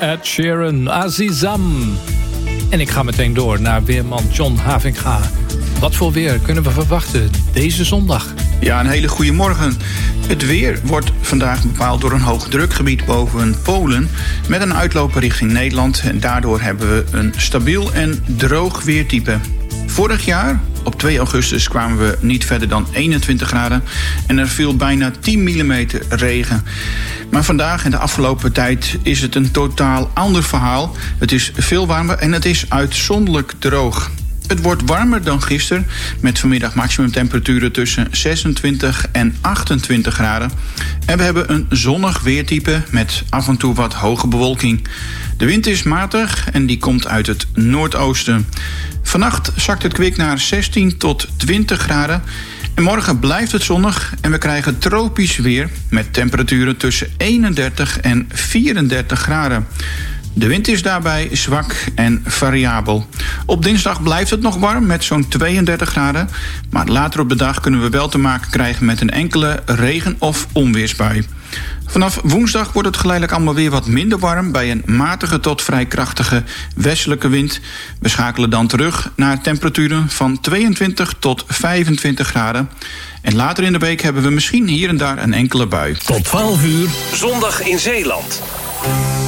Ed Sheeran, Azizam. En ik ga meteen door naar weerman John Havinga. Wat voor weer kunnen we verwachten deze zondag? Ja, een hele goede morgen. Het weer wordt vandaag bepaald door een hoog drukgebied boven Polen met een uitloper richting Nederland. En daardoor hebben we een stabiel en droog weertype. Vorig jaar, op 2 augustus, kwamen we niet verder dan 21 graden en er viel bijna 10 mm regen. Maar vandaag en de afgelopen tijd is het een totaal ander verhaal. Het is veel warmer en het is uitzonderlijk droog. Het wordt warmer dan gisteren, met vanmiddag maximumtemperaturen tussen 26 en 28 graden. En we hebben een zonnig weertype met af en toe wat hoge bewolking. De wind is matig en die komt uit het noordoosten. Vannacht zakt het kwik naar 16 tot 20 graden. En morgen blijft het zonnig en we krijgen tropisch weer met temperaturen tussen 31 en 34 graden. De wind is daarbij zwak en variabel. Op dinsdag blijft het nog warm met zo'n 32 graden. Maar later op de dag kunnen we wel te maken krijgen met een enkele regen- of onweersbui. Vanaf woensdag wordt het geleidelijk allemaal weer wat minder warm bij een matige tot vrij krachtige westelijke wind. We schakelen dan terug naar temperaturen van 22 tot 25 graden. En later in de week hebben we misschien hier en daar een enkele bui. Tot 12 uur, zondag in Zeeland.